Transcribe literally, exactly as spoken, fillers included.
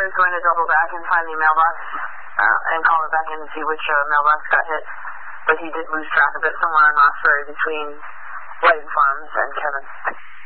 was going to double back and find the mailbox uh, and call it back in to see which uh, mailbox got hit, but he did lose track of it somewhere on Roxbury between White Farms and Kevin.